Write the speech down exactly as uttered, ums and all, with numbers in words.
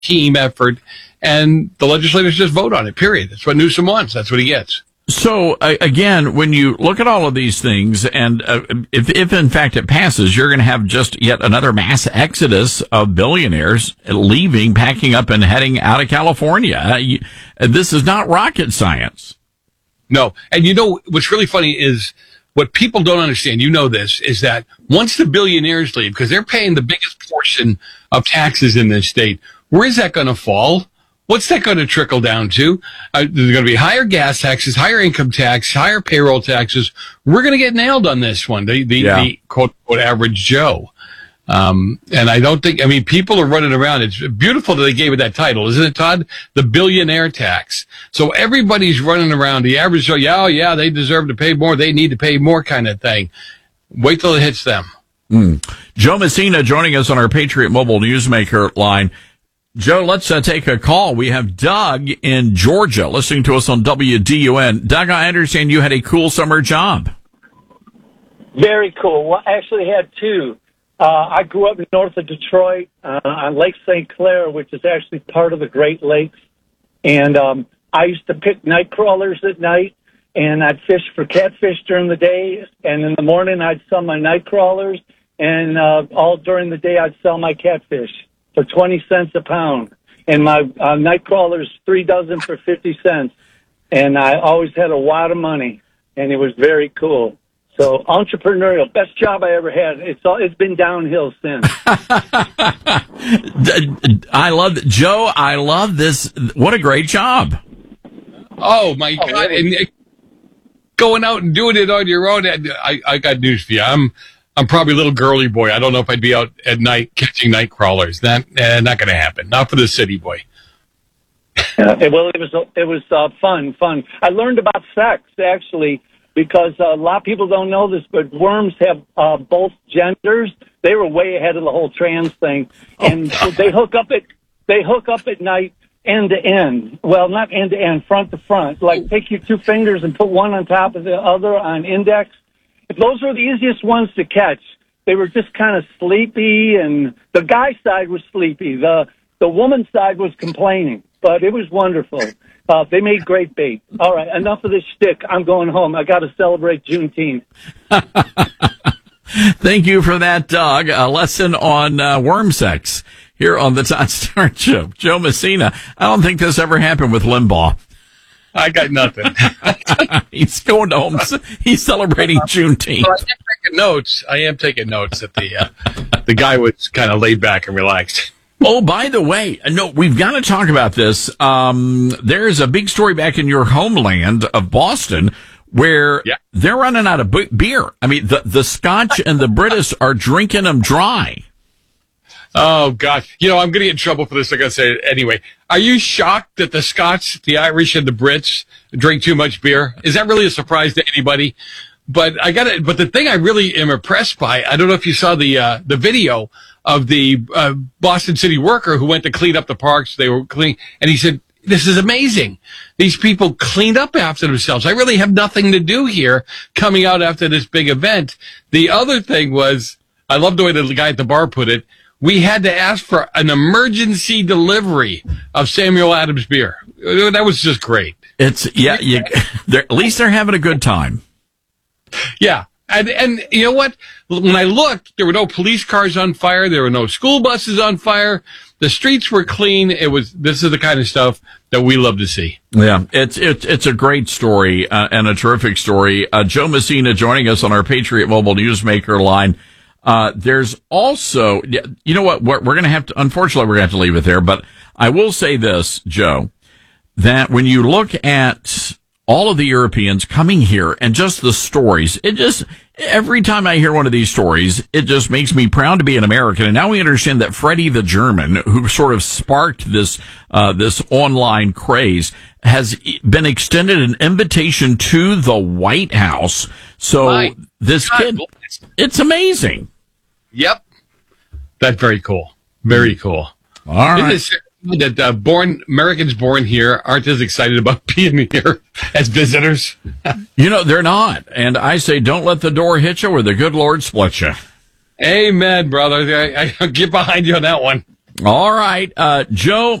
team effort, and the legislators just vote on it, period. That's what Newsom wants. That's what he gets. So, uh, again, when you look at all of these things, and uh, if, if in fact it passes, you're going to have just yet another mass exodus of billionaires leaving, packing up, and heading out of California. Uh, you, uh, this is not rocket science. No. And you know, what's really funny is what people don't understand, you know this, is that once the billionaires leave, because they're paying the biggest portion of taxes in this state, where is that going to fall? What's that going to trickle down to? Uh, there's going to be higher gas taxes, higher income tax, higher payroll taxes. We're going to get nailed on this one, the, the, yeah. the quote, quote, average Joe. Um, and I don't think, I mean, people are running around. It's beautiful that they gave it that title, isn't it, Todd? The billionaire tax. So everybody's running around the average Joe. Yeah, oh, yeah, they deserve to pay more. They need to pay more kind of thing. Wait till it hits them. Mm. Joe Messina joining us on our Patriot Mobile Newsmaker line. Joe, let's uh, take a call. We have Doug in Georgia listening to us on W D U N. Doug, I understand you had a cool summer job. Very cool. Well, I actually had two. Uh, I grew up north of Detroit uh, on Lake Saint Clair, which is actually part of the Great Lakes. And um, I used to pick night crawlers at night, and I'd fish for catfish during the day. And in the morning, I'd sell my night crawlers. And uh, all during the day, I'd sell my catfish for twenty cents a pound. And my uh, night crawlers, three dozen for fifty cents. And I always had a wad of money, and it was very cool. So entrepreneurial, best job I ever had. It's all, it's been downhill since. I love Joe. I love this. What a great job! Oh my oh, God! Really? And going out and doing it on your own. I, I got news for you. I'm I'm probably a little girly boy. I don't know if I'd be out at night catching night crawlers. That uh, not going to happen. Not for the city boy. Yeah, well, it was it was uh, fun, fun. I learned about sex actually. Because uh, a lot of people don't know this, but worms have uh, both genders. They were way ahead of the whole trans thing, and oh, they hook up at they hook up at night end to end. Well, not end to end, front to front. Like take your two fingers and put one on top of the other on index. If those were the easiest ones to catch. They were just kind of sleepy, and the guy side was sleepy. The the woman side was complaining, but it was wonderful. Uh, they made great bait. All right, enough of this shtick. I'm going home. I got to celebrate Juneteenth. Thank you for that, Doug. A lesson on uh, worm sex here on the Todd Starnes Show. Joe Messina, I don't think this ever happened with Limbaugh. I got nothing. He's going to home. He's celebrating Juneteenth. So I am taking notes. I am taking notes that the uh, the guy was kind of laid back and relaxed. Oh, by the way, no, we've got to talk about this. Um, there's a big story back in your homeland of Boston where yeah. they're running out of b- beer. I mean, the, the Scotch and the British are drinking them dry. Oh, God. You know, I'm going to get in trouble for this. I got to say it anyway. Are you shocked that the Scots, the Irish, and the Brits drink too much beer? Is that really a surprise to anybody? But I got to, but the thing I really am impressed by, I don't know if you saw the, uh, the video of the uh, Boston City worker who went to clean up the parks. They were clean, and he said, "This is amazing. These people cleaned up after themselves. I really have nothing to do here coming out after this big event." The other thing was, I love the way the guy at the bar put it, we had to ask for an emergency delivery of Samuel Adams beer. That was just great. It's, yeah, you, at least they're having a good time. Yeah. And, and you know what? When I looked, there were no police cars on fire. There were no school buses on fire. The streets were clean. It was, this is the kind of stuff that we love to see. Yeah, it's, it's, it's a great story, uh, and a terrific story. Uh, Joe Messina joining us on our Patriot Mobile Newsmaker line. Uh, there's also, you know what? We're, we're going to have to, unfortunately, we're going to have to leave it there, but I will say this, Joe, that when you look at all of the Europeans coming here and just the stories, it just, every time I hear one of these stories, it just makes me proud to be an American. And now we understand that Freddie the German, who sort of sparked this, uh, this online craze, has been extended an invitation to the White House. So My this God. kid, it's amazing. Yep. That's very cool. Very cool. All right. Isn't it that uh, born Americans born here aren't as excited about being here as visitors? You know, they're not. And I say, don't let the door hit you or the good Lord split you. Amen, brother. I, I get behind you on that one. All right, uh, Joe.